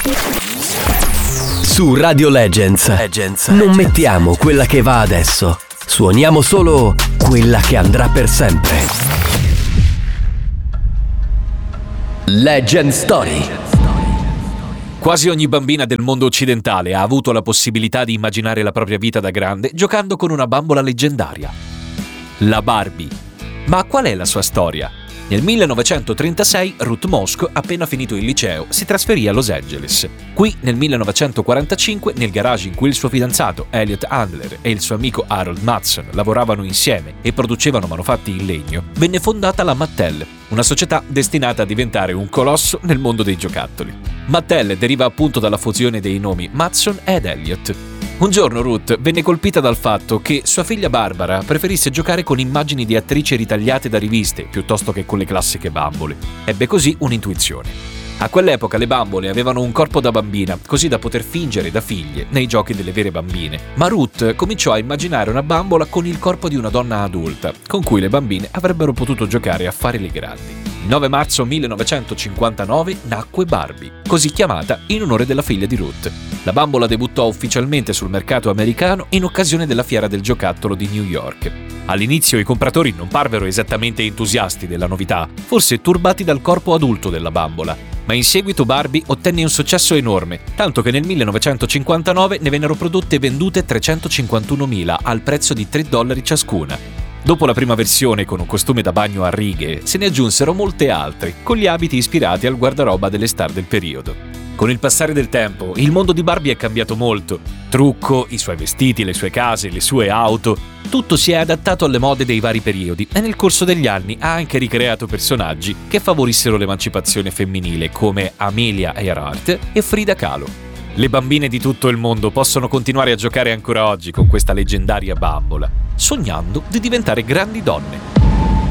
Su Radio Legends non mettiamo quella che va adesso, suoniamo solo quella che andrà per sempre. Legend Story. Quasi ogni bambina del mondo occidentale ha avuto la possibilità di immaginare la propria vita da grande giocando con una bambola leggendaria. La Barbie. Ma qual è la sua storia? Nel 1936 Ruth Mosk, appena finito il liceo, si trasferì a Los Angeles. Qui, nel 1945, nel garage in cui il suo fidanzato Elliot Handler e il suo amico Harold Matson lavoravano insieme e producevano manufatti in legno, venne fondata la Mattel, una società destinata a diventare un colosso nel mondo dei giocattoli. Mattel deriva appunto dalla fusione dei nomi Matson ed Elliot. Un giorno Ruth venne colpita dal fatto che sua figlia Barbara preferisse giocare con immagini di attrici ritagliate da riviste piuttosto che con le classiche bambole. Ebbe così un'intuizione. A quell'epoca le bambole avevano un corpo da bambina, così da poter fingere da figlie nei giochi delle vere bambine. Ma Ruth cominciò a immaginare una bambola con il corpo di una donna adulta, con cui le bambine avrebbero potuto giocare a fare le grandi. Il 9 marzo 1959 nacque Barbie, così chiamata in onore della figlia di Ruth. La bambola debuttò ufficialmente sul mercato americano in occasione della fiera del giocattolo di New York. All'inizio i compratori non parvero esattamente entusiasti della novità, forse turbati dal corpo adulto della bambola, ma in seguito Barbie ottenne un successo enorme, tanto che nel 1959 ne vennero prodotte e vendute 351.000 al prezzo di $3 ciascuna. Dopo la prima versione con un costume da bagno a righe, se ne aggiunsero molte altre, con gli abiti ispirati al guardaroba delle star del periodo. Con il passare del tempo, il mondo di Barbie è cambiato molto. Trucco, i suoi vestiti, le sue case, le sue auto, tutto si è adattato alle mode dei vari periodi e nel corso degli anni ha anche ricreato personaggi che favorissero l'emancipazione femminile come Amelia Earhart e Frida Kahlo. Le bambine di tutto il mondo possono continuare a giocare ancora oggi con questa leggendaria bambola, sognando di diventare grandi donne.